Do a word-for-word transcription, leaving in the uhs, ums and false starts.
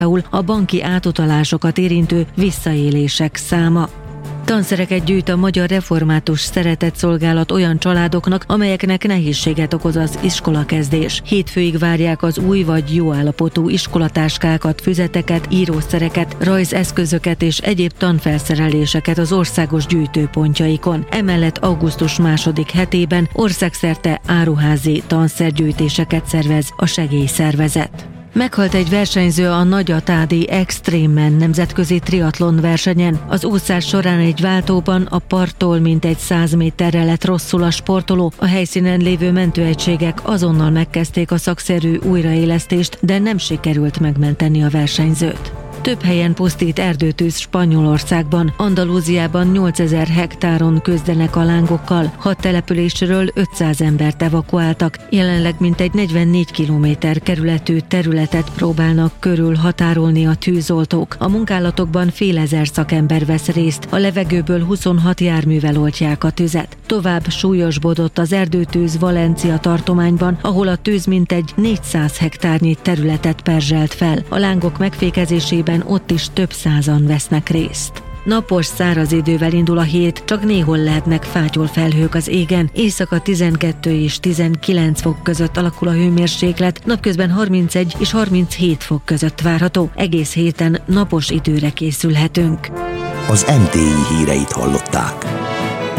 a banki átutalásokat érintő visszaélések száma. Tanszereket gyűjt a Magyar Református Szeretetszolgálat olyan családoknak, amelyeknek nehézséget okoz az iskolakezdés. Hétfőig várják az új vagy jó állapotú iskolatáskákat, füzeteket, írószereket, rajzeszközöket és egyéb tanfelszereléseket az országos gyűjtőpontjaikon. Emellett augusztus második hetében országszerte áruházi tanszergyűjtéseket szervez a segélyszervezet. Meghalt egy versenyző a Nagyatádi Extremen nemzetközi triatlon versenyen. Az úszás során egy váltóban a parttól mintegy száz méterre lett rosszul a sportoló. A helyszínen lévő mentőegységek azonnal megkezdték a szakszerű újraélesztést, de nem sikerült megmenteni a versenyzőt. Több helyen pusztít erdőtűz Spanyolországban. Andalúziában nyolcezer hektáron küzdenek a lángokkal. Hat településről ötszáz embert evakuáltak. Jelenleg mintegy negyvennégy kilométer kerületű területet próbálnak körül határolni a tűzoltók. A munkálatokban fél ezer szakember vesz részt. A levegőből huszonhat járművel oltják a tüzet. Tovább súlyosbodott az erdőtűz Valencia tartományban, ahol a tűz mintegy négyszáz hektárnyi területet perzselt fel. A lángok megfékezésében ott is több százan vesznek részt. Napos, száraz idővel indul a hét, csak néhol lehetnek fátyolfelhők az égen. Éjszaka tizenkettő és tizenkilenc fok között alakul a hőmérséklet, napközben harmincegy és harminchét fok között várható. Egész héten napos időre készülhetünk. Az em té i híreit hallották.